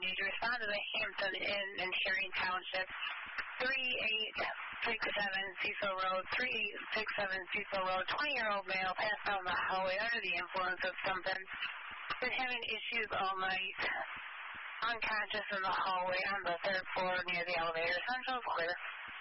need to respond to the Hampton Inn in Shearing Township, 3867 Cecil Road, 3867 Cecil Road. 20-year-old male passed out on the hallway under the influence of something. Been having issues all night. Unconscious in the hallway on the third floor near the elevator. Central's clear.